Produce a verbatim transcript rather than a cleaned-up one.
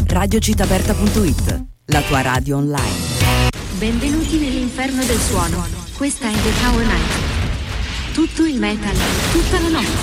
radio citaberta punto it, la tua radio online. Benvenuti nell'inferno del suono. Questa è The Power Night. Tutto il metal, tutta la notte.